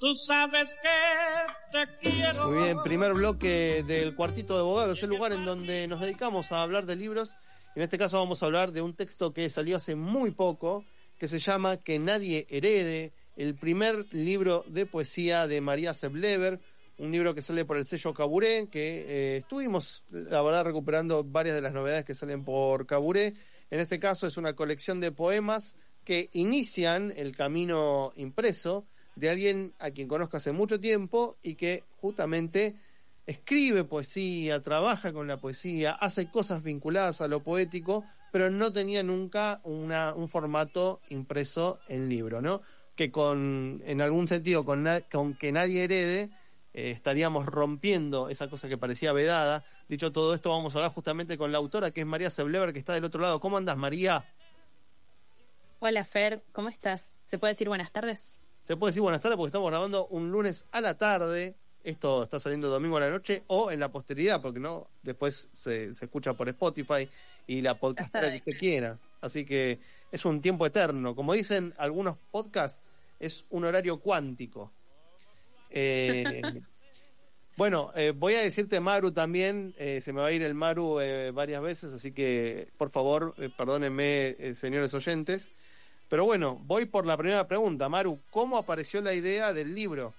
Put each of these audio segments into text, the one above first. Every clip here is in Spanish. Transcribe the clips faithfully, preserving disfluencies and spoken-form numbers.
Tú sabes que te quiero. Muy bien, primer bloque del Cuartito de Abogados, el lugar en donde nos dedicamos a hablar de libros. En este caso vamos a hablar de un texto que salió hace muy poco, que se llama Que nadie herede, el primer libro de poesía de María Seblever, un libro que sale por el sello Caburé, que eh, estuvimos, la verdad, recuperando varias de las novedades que salen por Caburé. En este caso es una colección de poemas que inician el camino impreso de alguien a quien conozco hace mucho tiempo y que justamente escribe poesía, trabaja con la poesía, hace cosas vinculadas a lo poético, pero no tenía nunca una, un formato impreso en libro, ¿no? Que con, en algún sentido, con, na, con Que nadie herede, eh, estaríamos rompiendo esa cosa que parecía vedada. Dicho todo esto, vamos a hablar justamente con la autora, que es María Seblever, que está del otro lado. ¿Cómo andás, María? Hola, Fer, ¿cómo estás? ¿Se puede decir buenas tardes? Se puede decir buenas tardes porque estamos grabando un lunes a la tarde. Esto está saliendo domingo a la noche o en la posteridad, porque no después se, se escucha por Spotify y la podcastera que usted quiera. Así que es un tiempo eterno. Como dicen algunos podcasts, es un horario cuántico. Eh, bueno, eh, voy a decirte Maru también. Eh, se me va a ir el Maru eh, varias veces, así que por favor, eh, perdónenme, eh, señores oyentes. Pero bueno, voy por la primera pregunta. Maru, ¿cómo apareció la idea del libro?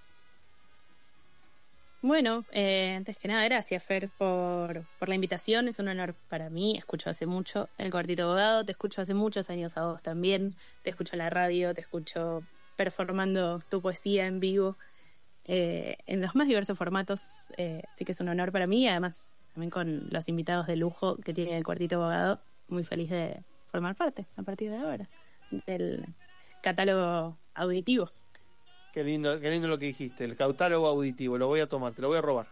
Bueno, eh, antes que nada, gracias, Fer, por, por la invitación. Es un honor para mí. Escucho hace mucho el Cuartito de Abogado. Te escucho hace muchos años a vos también. Te escucho en la radio, te escucho performando tu poesía en vivo, eh, en los más diversos formatos. Eh, así que es un honor para mí. Además, también con los invitados de lujo que tiene el Cuartito de Abogado. Muy feliz de formar parte a partir de ahora del catálogo auditivo. Qué lindo, qué lindo lo que dijiste, el catálogo auditivo, lo voy a tomar, te lo voy a robar.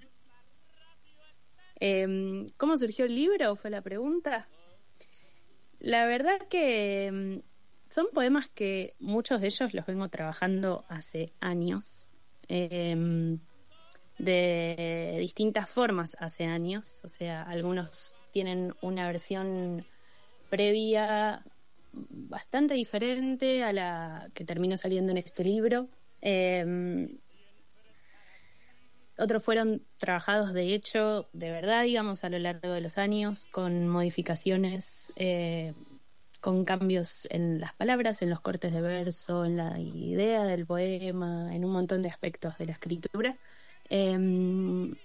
Eh, ¿Cómo surgió el libro? Fue la pregunta. La verdad que son poemas que muchos de ellos los vengo trabajando hace años, eh, de distintas formas hace años, o sea, algunos tienen una versión previa bastante diferente a la que terminó saliendo en este libro. Eh, otros fueron trabajados de hecho, de verdad, digamos, a lo largo de los años, con modificaciones, eh, con cambios en las palabras, en los cortes de verso, en la idea del poema, en un montón de aspectos de la escritura. Eh,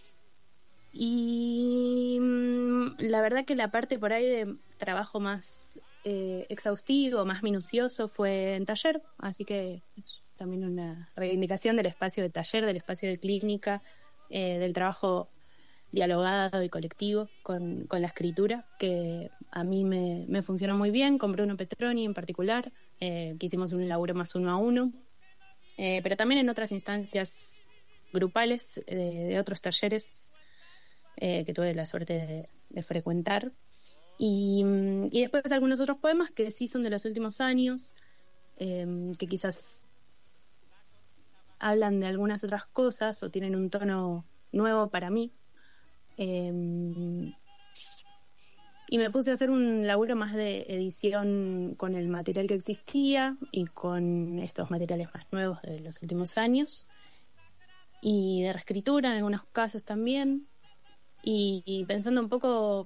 y la verdad que la parte por ahí de trabajo más eh, exhaustivo, más minucioso fue en taller, así que es también una reivindicación del espacio de taller, del espacio de clínica, eh, del trabajo dialogado y colectivo con, con la escritura, que a mí me, me funcionó muy bien, con Bruno Petroni en particular, eh, que hicimos un laburo más uno a uno, eh, pero también en otras instancias grupales de, de otros talleres eh, que tuve la suerte de, de frecuentar. Y, y después algunos otros poemas que sí son de los últimos años, eh, que quizás hablan de algunas otras cosas o tienen un tono nuevo para mí. Eh, y me puse a hacer un laburo más de edición con el material que existía y con estos materiales más nuevos de los últimos años. Y de reescritura en algunos casos también. Y, y pensando un poco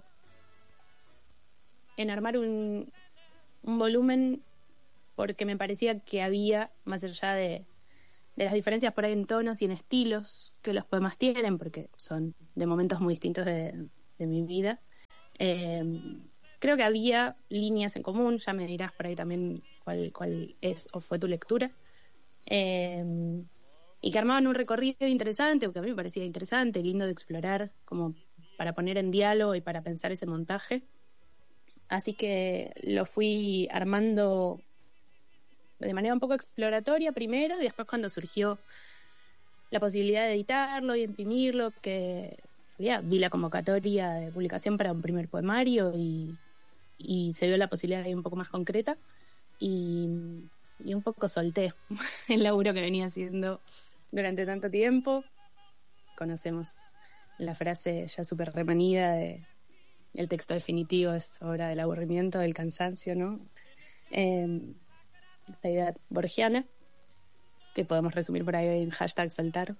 en armar un, un volumen, porque me parecía que había, más allá de, de las diferencias por ahí en tonos y en estilos que los poemas tienen, porque son de momentos muy distintos de, de mi vida, eh, creo que había líneas en común. Ya me dirás por ahí también cuál, cuál es o fue tu lectura, eh, y que armaban un recorrido interesante, o que a mí me parecía interesante, lindo de explorar, como para poner en diálogo y para pensar ese montaje. Así que lo fui armando de manera un poco exploratoria primero, y después cuando surgió la posibilidad de editarlo y imprimirlo, que ya vi la convocatoria de publicación para un primer poemario y, y se vio la posibilidad de ir un poco más concreta, y, y un poco solté el laburo que venía haciendo durante tanto tiempo. Conocemos la frase ya súper remanida de el texto definitivo es obra del aburrimiento, del cansancio, ¿no? Eh, esta idea borgiana. que podemos resumir por ahí en hashtag saltar.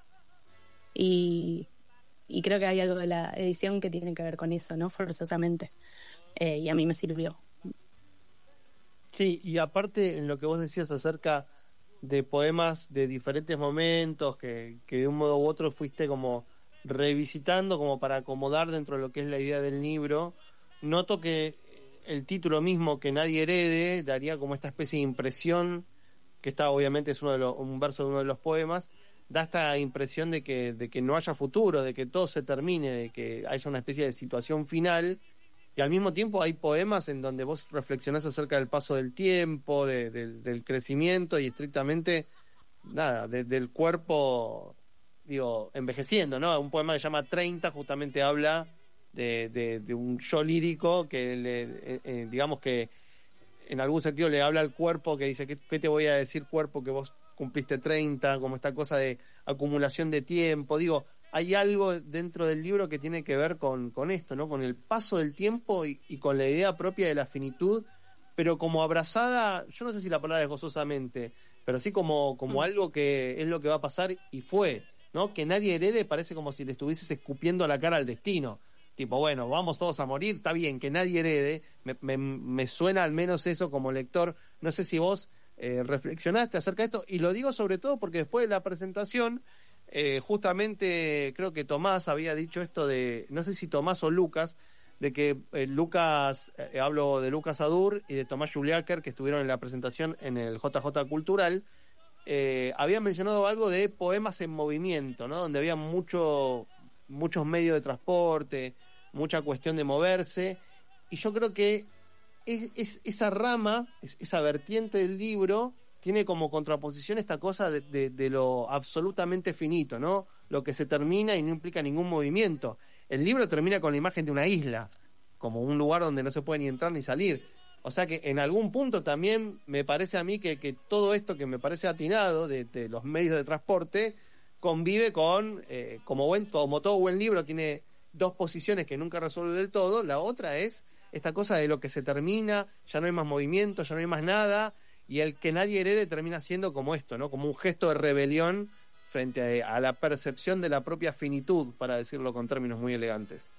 y, y creo que hay algo de la edición que tiene que ver con eso, ¿no? Forzosamente. Eh, y a mí me sirvió. Sí, y aparte en lo que vos decías acerca de poemas de diferentes momentos que, que de un modo u otro fuiste como revisitando como para acomodar dentro de lo que es la idea del libro, noto que el título mismo, Que nadie herede, daría como esta especie de impresión, que está obviamente es uno de los, un verso de uno de los poemas, da esta impresión de que, de que no haya futuro, de que todo se termine, de que haya una especie de situación final. Y al mismo tiempo hay poemas en donde vos reflexionás acerca del paso del tiempo, de, de, del crecimiento y estrictamente, nada, de, del cuerpo, digo, envejeciendo, ¿no? Un poema que se llama treinta justamente habla de, de, de un yo lírico que, le, eh, eh, digamos que en algún sentido le habla al cuerpo, que dice, ¿qué, qué te voy a decir, cuerpo, que vos cumpliste treinta? Como esta cosa de acumulación de tiempo, digo... Hay algo dentro del libro que tiene que ver con, con esto, ¿no? Con el paso del tiempo y, y con la idea propia de la finitud, pero como abrazada, yo no sé si la palabra es gozosamente, pero sí como, como mm. algo que es lo que va a pasar y fue, ¿no? Que nadie herede parece como si le estuvieses escupiendo a la cara al destino. Tipo, bueno, vamos todos a morir, está bien, que nadie herede. Me, me, me suena al menos eso como lector. No sé si vos eh, reflexionaste acerca de esto, y lo digo sobre todo porque después de la presentación... Eh, justamente creo que Tomás había dicho esto de, no sé si Tomás o Lucas, de que eh, Lucas, eh, hablo de Lucas Adur y de Tomás Juliáquer, que estuvieron en la presentación en el J J Cultural, eh, habían mencionado algo de poemas en movimiento, ¿no? Donde había mucho, muchos medios de transporte, mucha cuestión de moverse, y yo creo que es, es esa rama, es, esa vertiente del libro... tiene como contraposición esta cosa de, de, de lo absolutamente finito, ¿no? Lo que se termina y no implica ningún movimiento. El libro termina con la imagen de una isla, como un lugar donde no se puede ni entrar ni salir. O sea que en algún punto también me parece a mí que, que todo esto que me parece atinado de, de los medios de transporte convive con, eh, como, buen, como todo buen libro, tiene dos posiciones que nunca resuelve del todo. La otra es esta cosa de lo que se termina, ya no hay más movimiento, ya no hay más nada... Y el que nadie herede termina siendo como esto, ¿no? Como un gesto de rebelión frente a, a la percepción de la propia finitud, para decirlo con términos muy elegantes.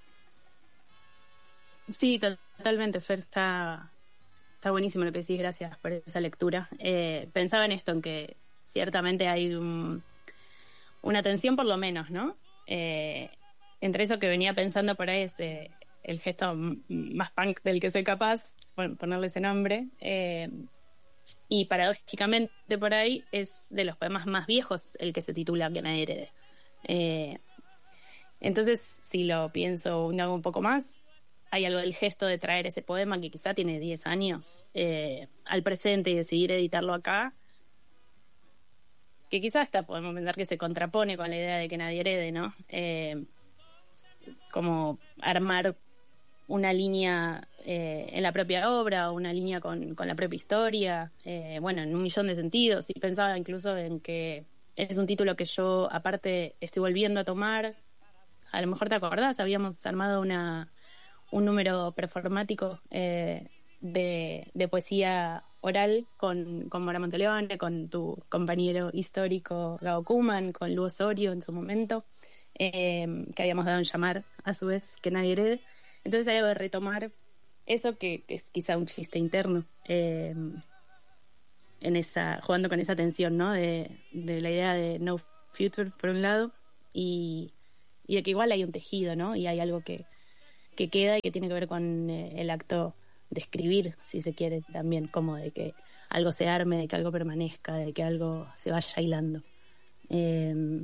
Sí, totalmente, Fer. Está, está buenísimo lo que decís. Gracias por esa lectura. Eh, pensaba en esto, en que ciertamente hay un, una tensión por lo menos, ¿no? Eh, entre eso que venía pensando por ahí es eh, el gesto más punk del que soy capaz, ponerle ese nombre. Eh, Y paradójicamente por ahí es de los poemas más viejos el que se titula Que nadie herede. Eh, entonces, si lo pienso un, un poco más, hay algo del gesto de traer ese poema que quizá tiene diez años eh, al presente y decidir editarlo acá, que quizá hasta podemos pensar que se contrapone con la idea de que nadie herede, ¿no? Eh, como armar una línea eh, en la propia obra, o una línea con, con la propia historia, eh, bueno, en un millón de sentidos. Y pensaba incluso en que es un título que yo, aparte, estoy volviendo a tomar. A lo mejor te acordás, habíamos armado una un número performático eh, de, de poesía oral con, con Mora Monteleone, con tu compañero histórico Gabo Kuman, con Lu Osorio en su momento, eh, que habíamos dado en llamar, a su vez, Que nadie herede. Entonces hay algo de retomar eso que, que es quizá un chiste interno, eh, en esa, jugando con esa tensión, ¿no? De, de la idea de no future, por un lado, y, y de que igual hay un tejido, ¿no? Y hay algo que, que queda y que tiene que ver con eh, el acto de escribir, si se quiere, también, como de que algo se arme, de que algo permanezca, de que algo se vaya hilando. Eh,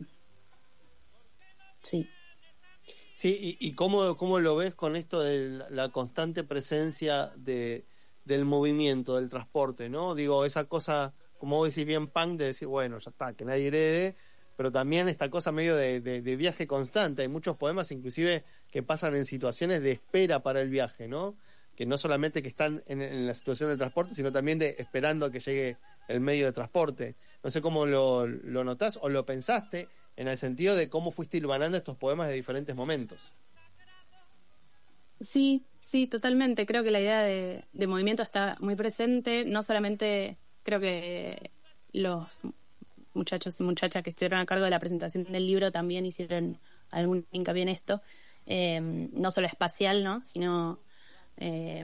sí. Sí, y, y cómo, cómo lo ves con esto de la, la constante presencia de, del movimiento, del transporte, ¿no? Digo, esa cosa, como vos decís bien, punk, de decir, bueno, ya está, que nadie herede, pero también esta cosa medio de, de, de viaje constante. Hay muchos poemas inclusive que pasan en situaciones de espera para el viaje, ¿no? Que no solamente que están en, en la situación de transporte, sino también de esperando a que llegue el medio de transporte. No sé cómo lo, lo notás o lo pensaste, en el sentido de cómo fuiste hilvanando estos poemas de diferentes momentos. Sí, sí, totalmente. Creo que la idea de, de movimiento está muy presente. No solamente creo que los muchachos y muchachas que estuvieron a cargo de la presentación del libro también hicieron algún hincapié en esto, eh, no solo espacial, ¿no? Sino, eh,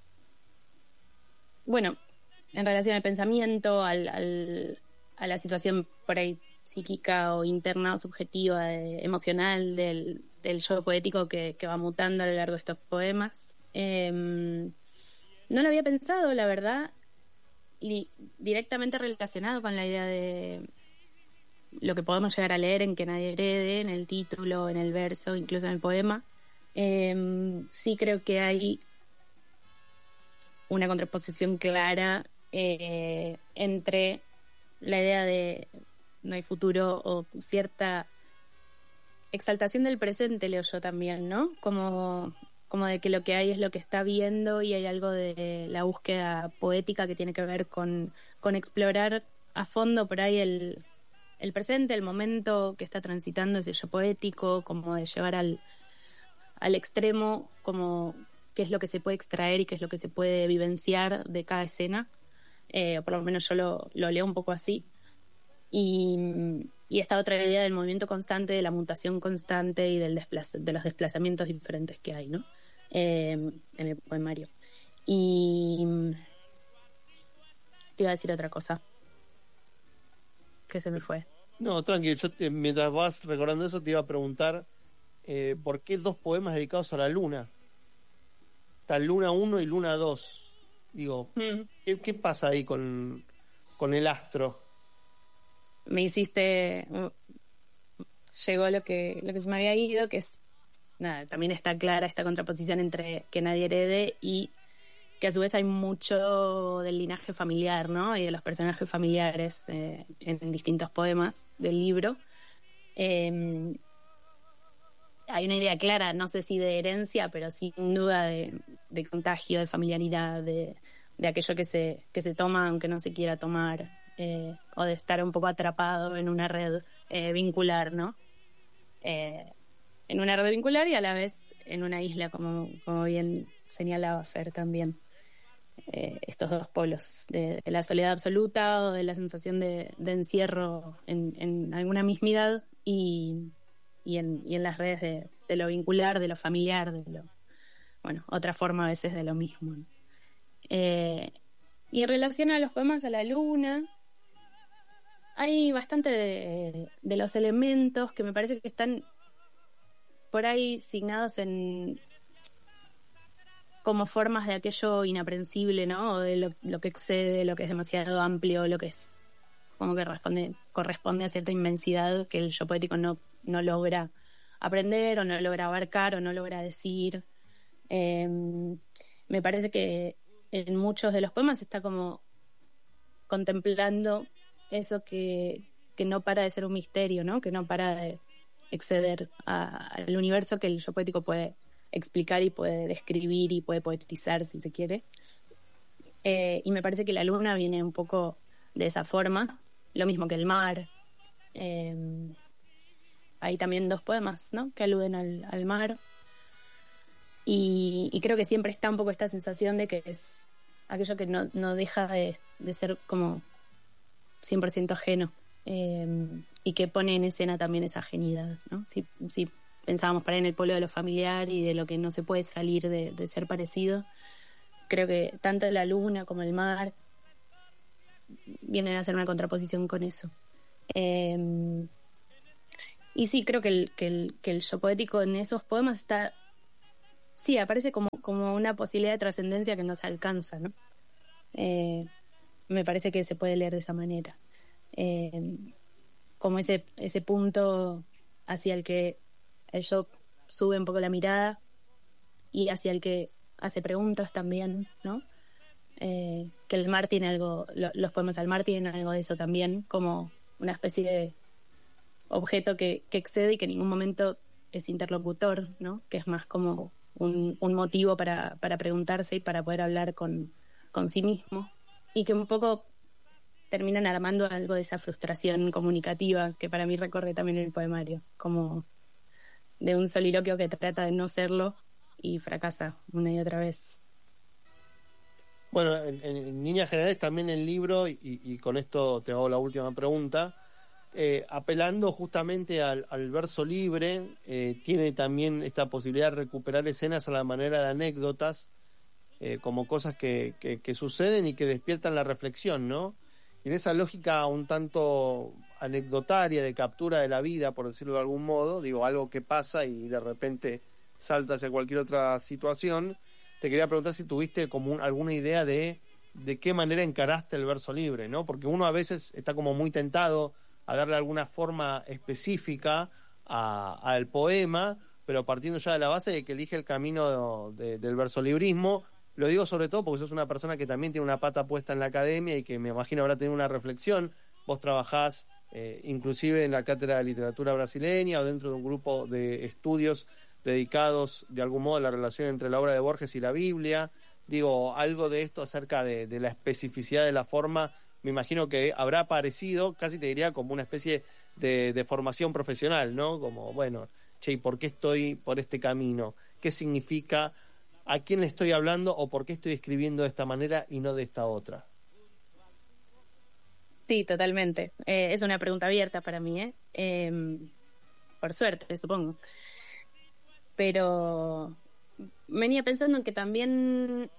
bueno, en relación al pensamiento, al, al, a la situación por ahí psíquica o interna o subjetiva, eh, emocional del, del yo poético que, que va mutando a lo largo de estos poemas. Eh, no lo había pensado, la verdad, y directamente relacionado con la idea de lo que podemos llegar a leer en Que nadie herede, en el título, en el verso, incluso en el poema. Eh, sí creo que hay una contraposición clara eh, entre la idea de no hay futuro o cierta exaltación del presente, leo yo también, ¿no? Como, como de que lo que hay es lo que está viendo, y hay algo de la búsqueda poética que tiene que ver con, con explorar a fondo por ahí el, el presente, el momento que está transitando ese yo poético, como de llevar al, al extremo, como qué es lo que se puede extraer y qué es lo que se puede vivenciar de cada escena. Eh, por lo menos yo lo, lo leo un poco así. Y, y esta otra idea del movimiento constante, de la mutación constante y del desplaza, de los desplazamientos diferentes que hay, ¿no? Eh, en el poemario. Y te iba a decir otra cosa que se me fue. No, tranquilo, yo te, mientras vas recordando eso te iba a preguntar eh, ¿por qué dos poemas dedicados a la luna? Está Luna uno y Luna dos. Digo, mm. ¿qué, qué pasa ahí con, con el astro? Me hiciste, llegó lo que lo que se me había ido, que es, nada, también está clara esta contraposición entre Que nadie herede y que a su vez hay mucho del linaje familiar, ¿no? Y de los personajes familiares eh, en distintos poemas del libro. Eh, hay una idea clara, no sé si de herencia, pero sin duda de, de contagio, de familiaridad, de, de aquello que se, que se toma aunque no se quiera tomar. Eh, o de estar un poco atrapado en una red eh, vincular, ¿no? Eh, en una red vincular y a la vez en una isla, como, como bien señalaba Fer también. Eh, estos dos polos, de, de la soledad absoluta o de la sensación de, de encierro en, en alguna mismidad y, y, en, y en las redes de, de lo vincular, de lo familiar, de lo, bueno, otra forma a veces de lo mismo, ¿no? Eh, y en relación a los poemas a la luna, hay bastante de, de los elementos que me parece que están por ahí signados en como formas de aquello inaprensible, ¿no? O de lo, lo que excede, lo que es demasiado amplio, lo que es como que responde, corresponde a cierta inmensidad que el yo poético no, no logra aprender o no logra abarcar o no logra decir. Eh, me parece que en muchos de los poemas está como contemplando eso que, que no para de ser un misterio, ¿no? Que no para de exceder al universo que el yo poético puede explicar y puede describir y puede poetizar, si se quiere. Eh, y me parece que la luna viene un poco de esa forma, lo mismo que el mar. Eh, hay también dos poemas, ¿no? Que aluden al, al mar. Y, y creo que siempre está un poco esta sensación de que es aquello que no, no deja de, de ser como cien por ciento ajeno, eh, y que pone en escena también esa ajenidad, ¿no? Si, si pensábamos para en el polo de lo familiar y de lo que no se puede salir de, de ser parecido, creo que tanto la luna como el mar vienen a hacer una contraposición con eso. Eh, y sí, creo que el, que, el, que el yo poético en esos poemas está, sí, aparece como, como una posibilidad de trascendencia que no se alcanza, ¿no? Eh, me parece que se puede leer de esa manera, eh, como ese ese punto hacia el que el yo sube un poco la mirada y hacia el que hace preguntas también, ¿no? Eh, que el mar tiene algo, lo, los poemas al mar tienen algo de eso también, como una especie de objeto que, que excede y que en ningún momento es interlocutor, ¿no? Que es más como un, un motivo para, para preguntarse y para poder hablar con, con sí mismo. Y que un poco terminan armando algo de esa frustración comunicativa que para mí recorre también el poemario, como de un soliloquio que trata de no serlo y fracasa una y otra vez. Bueno, en, en líneas generales también el libro, y, y con esto te hago la última pregunta, eh, apelando justamente al, al verso libre, eh, tiene también esta posibilidad de recuperar escenas a la manera de anécdotas, eh, como cosas que, que, que suceden y que despiertan la reflexión, ¿no? Y en esa lógica un tanto anecdotaria de captura de la vida, por decirlo de algún modo, digo, algo que pasa y de repente salta hacia cualquier otra situación, te quería preguntar si tuviste como un, alguna idea de, de qué manera encaraste el verso libre, ¿no? Porque uno a veces está como muy tentado a darle alguna forma específica a- al poema, pero partiendo ya de la base de que elige el camino de, de, del versolibrismo. Lo digo sobre todo porque sos una persona que también tiene una pata puesta en la academia y que me imagino habrá tenido una reflexión. Vos trabajás eh, inclusive en la Cátedra de Literatura Brasileña o dentro de un grupo de estudios dedicados de algún modo a la relación entre la obra de Borges y la Biblia. Digo, algo de esto acerca de, de la especificidad de la forma, me imagino que habrá aparecido, casi te diría como una especie de, de formación profesional, ¿no? Como, bueno, che, ¿y por qué estoy por este camino? ¿Qué significa? ¿A quién le estoy hablando o por qué estoy escribiendo de esta manera y no de esta otra? Sí, totalmente. Eh, es una pregunta abierta para mí, ¿eh? Eh, por suerte, supongo. Pero venía pensando en que también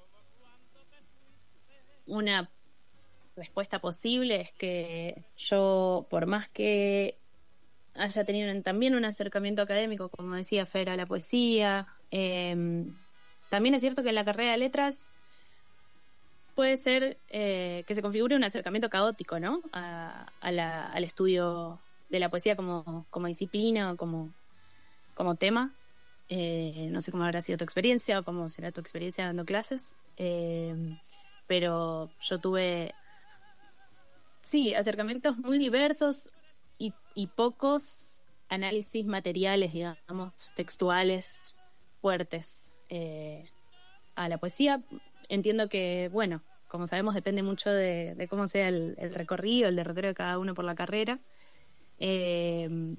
una respuesta posible es que yo, por más que haya tenido un- también un acercamiento académico, como decía Fer, a la poesía, eh, también es cierto que en la carrera de letras puede ser eh, que se configure un acercamiento caótico, ¿no? A, a la, al estudio de la poesía como, como disciplina o como, como tema. Eh, no sé cómo habrá sido tu experiencia o cómo será tu experiencia dando clases, eh, pero yo tuve, sí, acercamientos muy diversos y, y pocos análisis materiales, digamos, textuales fuertes eh, a la poesía. Entiendo que, bueno, como sabemos, depende mucho de, de cómo sea el, el recorrido, el derrotero de cada uno por la carrera. Eh,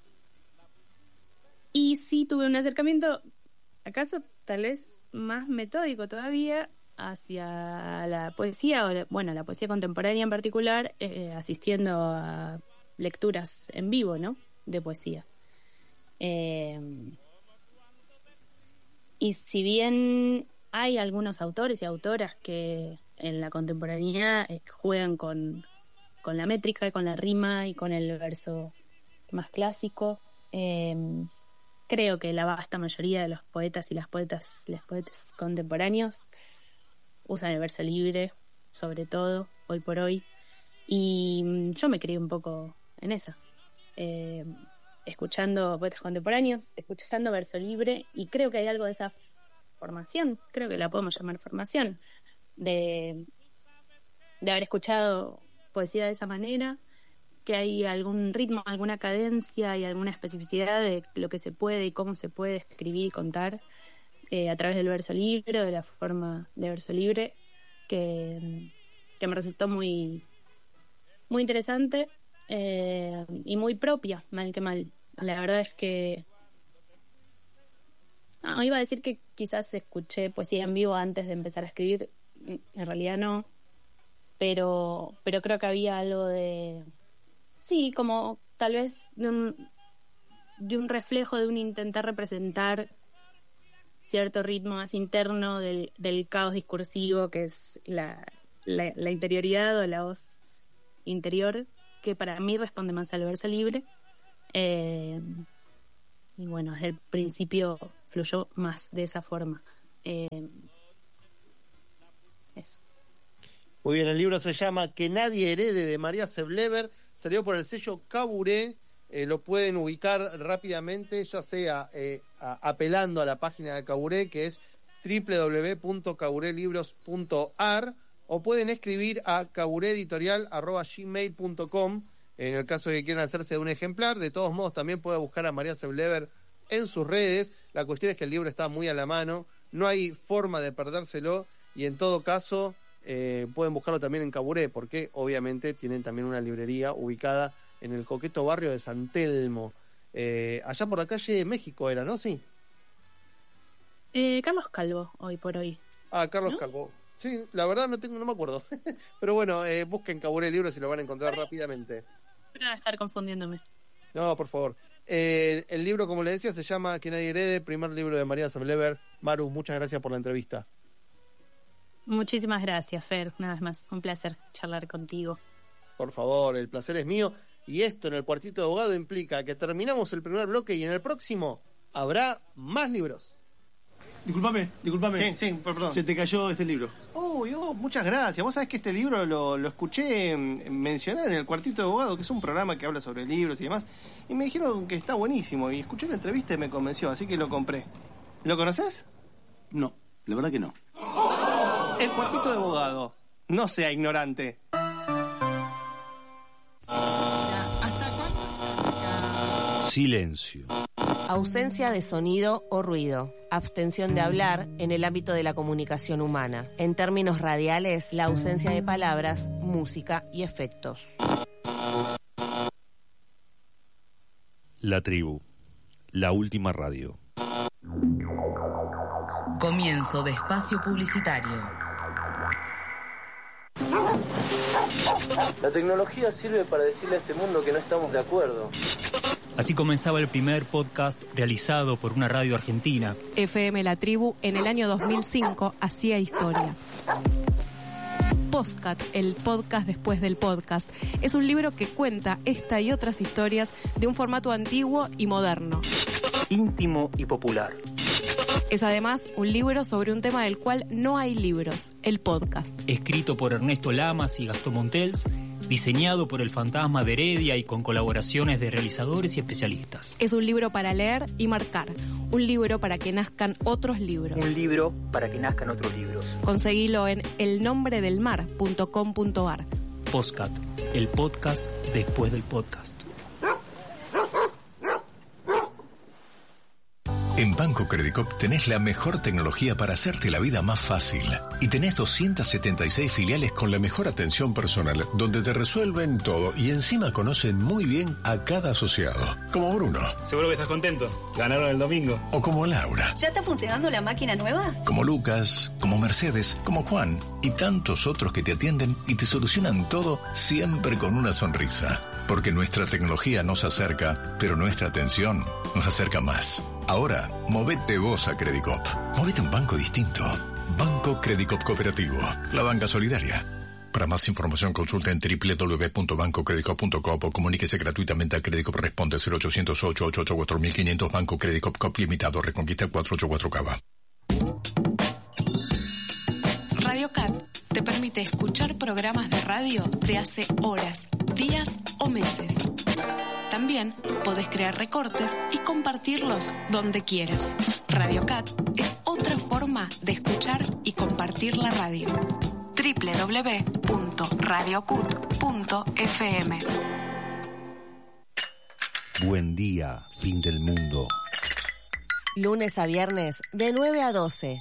y sí tuve un acercamiento, acaso tal vez más metódico todavía, hacia la poesía, o la- bueno, la poesía contemporánea en particular, eh, asistiendo a lecturas en vivo, ¿no? De poesía. Eh, y si bien hay algunos autores y autoras que en la contemporaneidad eh, juegan con, con la métrica, con la rima y con el verso más clásico, eh, creo que la vasta mayoría de los poetas y las poetas, los poetas contemporáneos usan el verso libre, sobre todo, hoy por hoy. Y mm, yo me crié un poco en eso. Eh, escuchando poetas contemporáneos, escuchando verso libre, y creo que hay algo de esa formación, creo que la podemos llamar formación, de, de haber escuchado poesía de esa manera, que hay algún ritmo, alguna cadencia y alguna especificidad de lo que se puede y cómo se puede escribir y contar eh, a través del verso libre o de la forma de verso libre, que, que me resultó muy, muy interesante eh, y muy propia, mal que mal. La verdad es que no, iba a decir que quizás escuché poesía en vivo antes de empezar a escribir, en realidad no, pero, pero creo que había algo de, sí, como tal vez de un, de un reflejo, de un intentar representar cierto ritmo más interno del, del caos discursivo que es la, la, la interioridad o la voz interior, que para mí responde más al verso libre. Eh, y bueno, desde el principio fluyó más de esa forma. Eh, eso. Muy bien, el libro se llama Que nadie herede, de María Seblever, salió por el sello Caburé. Eh, lo pueden ubicar rápidamente, ya sea eh, a, apelando a la página de Caburé, que es doble u doble u doble u punto caburelibros punto a r, o pueden escribir a cabureeditorial arroba gmail punto com en el caso de que quieran hacerse de un ejemplar. De todos modos, también puede buscar a María Seblever en sus redes. La cuestión es que el libro está muy a la mano, no hay forma de perdérselo, y en todo caso eh, pueden buscarlo también en Caburé, porque obviamente tienen también una librería ubicada en el coqueto barrio de San Telmo, eh, allá por la calle México era, ¿no? Sí. Eh, Carlos Calvo, hoy por hoy. Ah, Carlos ¿No? Calvo. Sí, la verdad no tengo, no me acuerdo. Pero bueno, eh, busquen Caburé Libros y lo van a encontrar rápidamente. Espero no estar confundiéndome. No, por favor. Eh, el libro, como le decía, se llama Que nadie herede, primer libro de María Sablever. Maru, muchas gracias por la entrevista. Muchísimas gracias, Fer. Una vez más, un placer charlar contigo. Por favor, el placer es mío. Y esto en el Cuartito de Abogado implica que terminamos el primer bloque y en el próximo habrá más libros. Disculpame, disculpame. Sí, sí, perdón. Se te cayó este libro. Oh, yo, muchas gracias. Vos sabés que este libro lo, lo escuché mencionar en el Cuartito de Abogado, que es un programa que habla sobre libros y demás, y me dijeron que está buenísimo, y escuché la entrevista y me convenció, así que lo compré. ¿Lo conoces? No, la verdad que no. El Cuartito de Abogado. No sea ignorante. Silencio. Ausencia de sonido o ruido. Abstención de hablar en el ámbito de la comunicación humana. En términos radiales, la ausencia de palabras, música y efectos. La tribu. La última radio. Comienzo de espacio publicitario. La tecnología sirve para decirle a este mundo que no estamos de acuerdo. Así comenzaba el primer podcast realizado por una radio argentina. F M La Tribu en el año dos mil cinco hacía historia. Postcat, el podcast después del podcast, es un libro que cuenta esta y otras historias de un formato antiguo y moderno. Íntimo y popular. Es además un libro sobre un tema del cual no hay libros, el podcast. Escrito por Ernesto Lamas y Gastón Montels, diseñado por el Fantasma de Heredia y con colaboraciones de realizadores y especialistas. Es un libro para leer y marcar, un libro para que nazcan otros libros. Un libro para que nazcan otros libros. Conseguilo en el nombre del mar punto com punto a r. Postcat, el podcast después del podcast. En Banco Credicop tenés la mejor tecnología para hacerte la vida más fácil. Y tenés doscientas setenta y seis filiales con la mejor atención personal, donde te resuelven todo y encima conocen muy bien a cada asociado. Como Bruno. Seguro que estás contento. Ganaron el domingo. O como Laura. ¿Ya está funcionando la máquina nueva? Como Lucas, como Mercedes, como Juan y tantos otros que te atienden y te solucionan todo siempre con una sonrisa. Porque nuestra tecnología nos acerca, pero nuestra atención nos acerca más. Ahora, movete vos a Credicop. Movete a un banco distinto. Banco Credicop Cooperativo. La banca solidaria. Para más información consulta en doble u doble u doble u punto banco credicop punto com o comuníquese gratuitamente a Credicop Responde cero ochocientos ocho, ochocientos ochenta y cuatro mil quinientos Banco Credicop Cop Limitado Reconquista cuatrocientos ochenta y cuatro Cava. Radio Cat te permite escuchar programas de radio de hace horas, días o meses. También podés crear recortes y compartirlos donde quieras. Radio Cat es otra forma de escuchar y compartir la radio. doble u doble u doble u punto radio cut punto f m. Buen día, fin del mundo. Lunes a viernes de nueve a doce.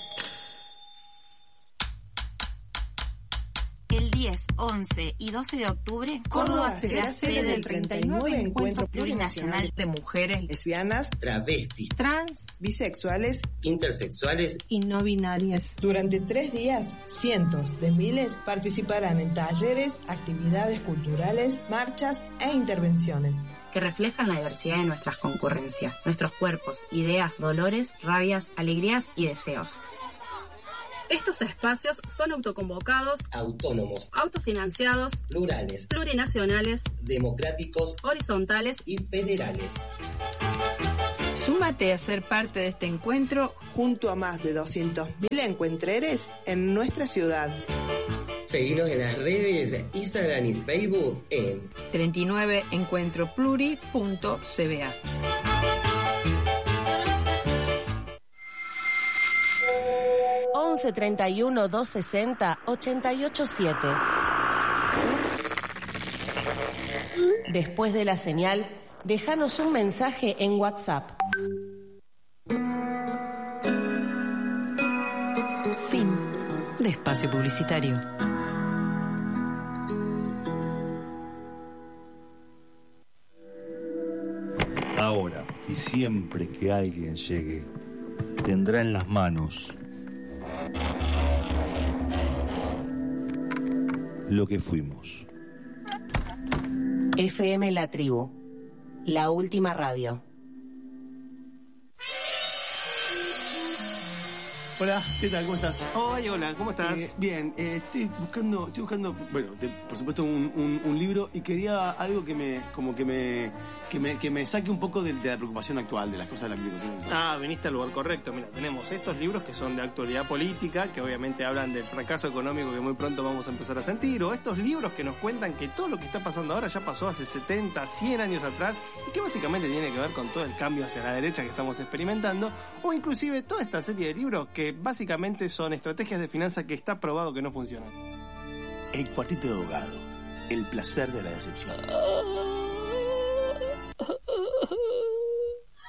El diez, once y doce de octubre, Córdoba será sede del treinta y nueve Encuentro Plurinacional de Mujeres Lesbianas, Travestis, Trans, Bisexuales, Intersexuales y No Binarias. Durante tres días, cientos de miles participarán en talleres, actividades culturales, marchas e intervenciones que reflejan la diversidad de nuestras concurrencias, nuestros cuerpos, ideas, dolores, rabias, alegrías y deseos. Estos espacios son autoconvocados, autónomos, autofinanciados, plurales, plurinacionales, democráticos, horizontales y federales. Súmate a ser parte de este encuentro junto a más de doscientos mil encuentreres en nuestra ciudad. Seguinos en las redes Instagram y Facebook en treinta y nueve encuentro pluri punto c b a. once treinta y uno, doscientos sesenta, ochenta y ocho siete. Después de la señal, déjanos un mensaje en WhatsApp. Fin de espacio publicitario. Ahora y siempre que alguien llegue, tendrá en las manos lo que fuimos. F M La Tribu, la última radio. Hola, ¿qué tal? ¿Cómo estás? Oye, hola, ¿cómo estás? Eh, bien, eh, estoy buscando, estoy buscando, bueno, de, por supuesto un, un, un libro y quería algo que me, como que me, que me, que me saque un poco de, de la preocupación actual, de las cosas de la preocupación actual. Ah, viniste al lugar correcto. Mira, tenemos estos libros que son de actualidad política, que obviamente hablan del fracaso económico que muy pronto vamos a empezar a sentir, o estos libros que nos cuentan que todo lo que está pasando ahora ya pasó hace setenta, cien años atrás y que básicamente tiene que ver con todo el cambio hacia la derecha que estamos experimentando, o inclusive toda esta serie de libros que básicamente son estrategias de finanzas que está probado que no funcionan. El cuartito de abogado, el placer de la decepción.